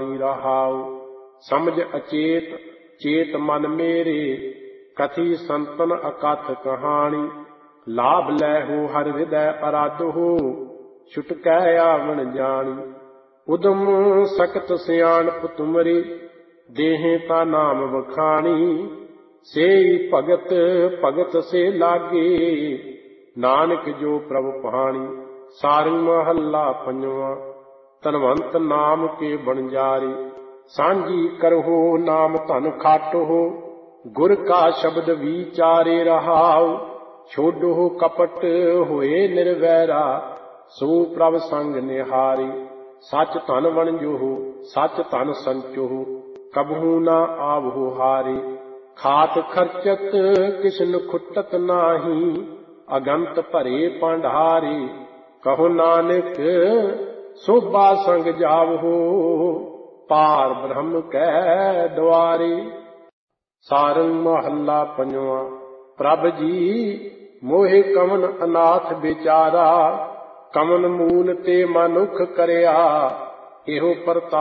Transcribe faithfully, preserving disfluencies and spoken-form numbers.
ਬਾਣੀ ਰਹਾਉ। ਸਮਝ ਅਚੇਤ ਚੇਤ ਮਨ ਮੇਰੇ, ਕਥੀ ਸੰਤਨ ਅਕਥ ਕਹਾਣੀ। ਲਾਭ ਲੈ ਹੋ ਹਰ ਹਿਰਦੈ ਅਰਾਧ ਹੋ, ਛੁਟਕੈ ਆਵਣ ਜਾਣੀ। ਉਦਮ ਸਕਤ ਸਿਆਣਪ ਤੁਮਰੀ, ਦੇਹੇ ਤਾ ਨਾਮ ਵਖਾਣੀ। ਸੇਈ ਭਗਤ ਭਗਤ ਸੇ ਲਾਗੇ, ਨਾਨਕ ਜੋ ਪ੍ਰਭ ਪਾਣੀ। ਸਾਰੰਗ ਮਹੱਲਾ ਪੰਜਵਾਂ। ਧਨਵੰਤ ਨਾਮ ਕੇ ਬਣਜਾਰੇ, ਸਾਂਝੀ ਕਰਹੁ ਨਾਮ ਧਨ ਖਾਟਹੁ। ਗੁਰ ਕਾ ਸ਼ਬਦ ਵਿਚਾਰੇ ਰਹਾਉ, ਛੋਡਹੁ ਕਪਟ ਹੋਏ ਨਿਰਵੈਰਾ। ਸੋ ਪ੍ਰਭ ਸੰਗ ਨਿਹਾਰੇ, ਸੱਚ ਧਨ ਵਣਜਹੁ ਸੱਚ ਧਨ ਸੰਚਹੁ। ਕਬਹੂ ਨਾ ਆਵਹੁ ਹਾਰੇ, ਖਾਤ ਖਰਚਤ ਕਿਸਨ ਖੁੱਟਤ ਨਾਹੀ। ਅਗੰਤ ਭਰੇ ਭੰਡਾਰੇ, ਕਹੋ ਨਾਨਕ ਸੋਭਾ ਸੰਗ ਜਾਵਹੁ। ਪਾਰ ਬ੍ਰਹਮ ਕੈ ਦੁਆਰੇ। ਸਾਰੰਗ ਮਹੱਲਾ ਪੰਜਵਾਂ। ਪ੍ਰਭ ਜੀ ਮੋਹਿ ਕਵਨ ਅਨਾਥ ਵਿਚਾਰਾ, ਕਵਨ ਮੂਲ ਤੇ ਮਨੁੱਖ ਕਰਿਆ। ਇਹੋ ਪ੍ਰਤਾਪ